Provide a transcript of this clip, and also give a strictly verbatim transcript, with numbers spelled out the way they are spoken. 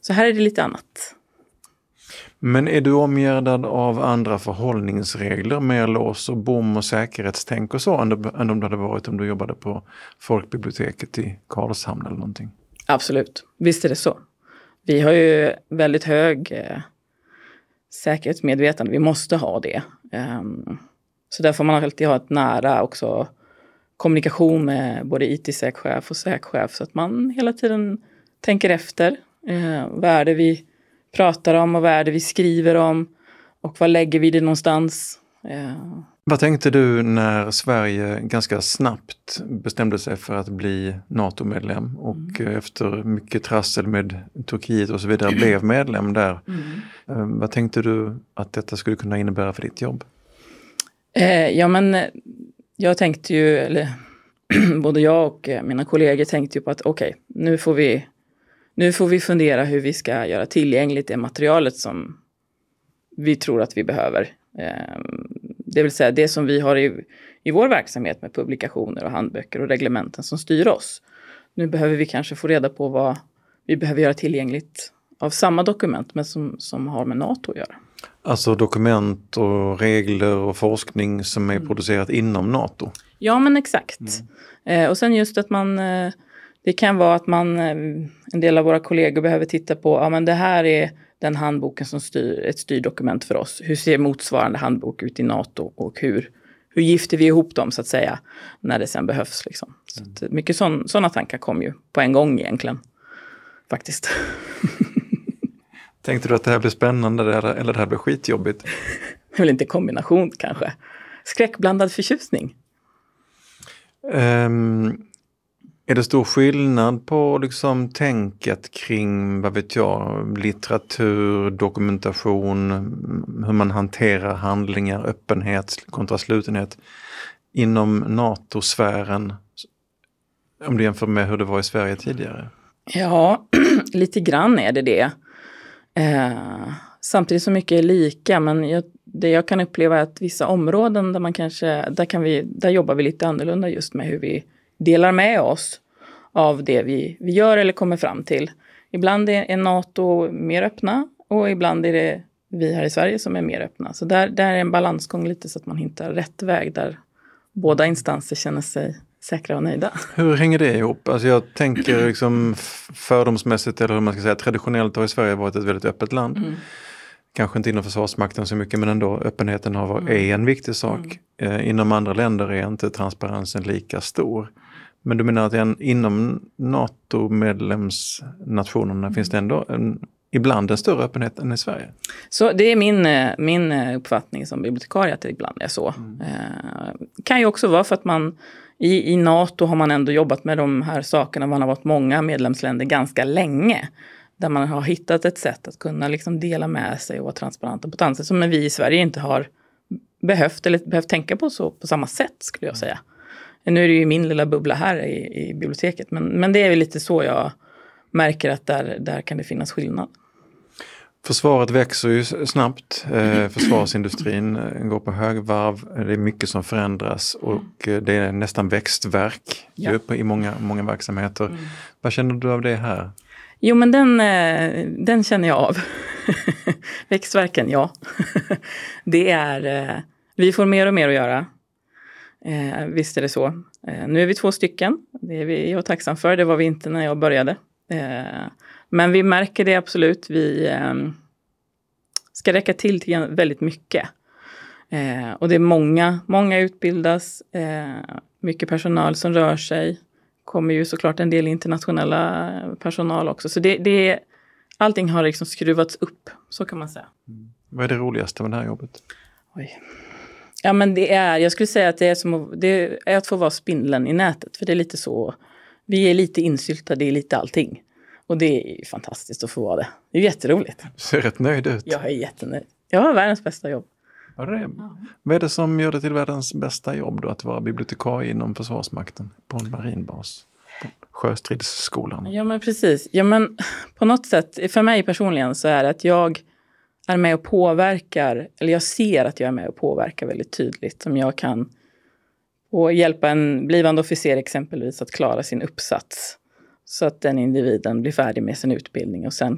Så här är det lite annat. Men är du omgärdad av andra förhållningsregler, mer lås och bom och säkerhetstänk och så, än, än om det hade varit om du jobbade på Folkbiblioteket i Karlshamn eller någonting? Absolut, visst är det så. Vi har ju väldigt hög eh, säkerhetsmedvetande, vi måste ha det. Um, så där får man alltid ha ett nära också kommunikation med både I T-säkchef och säkchef så att man hela tiden tänker efter. Eh, vad är det vi pratar om och vad är det vi skriver om och vad lägger vi det någonstans? Eh. Vad tänkte du när Sverige ganska snabbt bestämde sig för att bli NATO-medlem och mm. efter mycket trassel med Turkiet och så vidare blev medlem där? Mm. Eh, vad tänkte du att detta skulle kunna innebära för ditt jobb? Eh, ja men jag tänkte ju, eller både jag och mina kollegor tänkte ju på att okej, okay, nu får vi nu får vi fundera hur vi ska göra tillgängligt det materialet som vi tror att vi behöver. Eh, det vill säga det som vi har i, i vår verksamhet med publikationer och handböcker och reglementen som styr oss. Nu behöver vi kanske få reda på vad vi behöver göra tillgängligt av samma dokument men som, som har med NATO att göra. Alltså dokument och regler och forskning som är mm. producerat inom NATO? Ja men exakt. Mm. Eh, och sen just att man, eh, det kan vara att man, eh, en del av våra kollegor behöver titta på, ja men det här är den handboken som styr, ett styrdokument för oss. Hur ser motsvarande handbok ut i NATO och hur, hur gifter vi ihop dem så att säga när det sen behövs liksom. Så mm. att, mycket sådana tankar kom ju på en gång egentligen, faktiskt. Tänkte du att det här blir spännande eller det här blir skitjobbigt? Det är väl inte kombination kanske. Skräckblandad förtjusning. Um, är det stor skillnad på liksom tänket kring, vad vet jag, litteratur, dokumentation, hur man hanterar handlingar, öppenhet kontra slutenhet inom NATO-sfären om du jämför med hur det var i Sverige tidigare? Ja, lite grann är det det. Eh, samtidigt så mycket är lika, men jag, det jag kan uppleva är att vissa områden där man kanske, där kan vi, där jobbar vi lite annorlunda just med hur vi delar med oss av det vi, vi gör eller kommer fram till. Ibland är, är NATO mer öppna och ibland är det vi här i Sverige som är mer öppna. Så där, där är en balansgång lite så att man hittar rätt väg där båda instanser känner sig säkra och nöjda. Hur hänger det ihop? Alltså jag tänker liksom fördomsmässigt eller hur man ska säga, traditionellt har i Sverige varit ett väldigt öppet land. Mm. Kanske inte inom försvarsmakten så mycket, men ändå öppenheten har varit mm. en viktig sak. Mm. Eh, inom andra länder är inte transparensen lika stor. Men du menar att en, inom NATO-medlemsnationerna mm. finns det ändå en, ibland en större öppenhet än i Sverige? Så det är min, min uppfattning som bibliotekarie att det ibland är så. Mm. Eh, kan ju också vara för att man I, I NATO har man ändå jobbat med de här sakerna. Man har varit många medlemsländer ganska länge. Där man har hittat ett sätt att kunna liksom dela med sig och vara transparenta på ett annat sätt. Som vi i Sverige inte har behövt eller behövt tänka på så på samma sätt skulle jag säga. Nu är det ju min lilla bubbla här i, i biblioteket. Men, men det är väl lite så jag märker att där, där kan det finnas skillnad. Försvaret växer ju snabbt. Eh, försvarsindustrin går på högvarv. Det är mycket som förändras och det är nästan växtverk ja. i många, många verksamheter. Mm. Vad känner du av det här? Jo, men den, den känner jag av. Växtverken, ja. Det är, vi får mer och mer att göra. Eh, visst är det så. Eh, nu är vi två stycken. Det är vi, jag är tacksam för. Det var vi inte när jag började. Eh, men vi märker det absolut. Vi eh, ska räcka till till väldigt mycket. Eh, och det är många, många utbildas. Eh, mycket personal som rör sig. Kommer ju såklart en del internationella personal också. Så det, det, allting har liksom skruvats upp. Så kan man säga. Mm. Vad är det roligaste med det här jobbet? Oj. Ja, men det är, jag skulle säga att det är som att, det är att få vara spindeln i nätet. För det är lite så, vi är lite insyltade i lite allting. Och det är fantastiskt att få vara det. Det är jätteroligt. Du ser rätt nöjd ut. Jag är jättenöjd. Jag har världens bästa jobb. Ja, det är. Ja. Vad är det som gör det till världens bästa jobb då? Att vara bibliotekarie inom Försvarsmakten på en marinbas? På Sjöstridsskolan. Ja, men precis. Ja, men på något sätt, för mig personligen så är det att jag är med och påverkar, eller jag ser att jag är med och påverkar väldigt tydligt. Som jag kan och hjälpa en blivande officer exempelvis att klara sin uppsats. Så att den individen blir färdig med sin utbildning och sen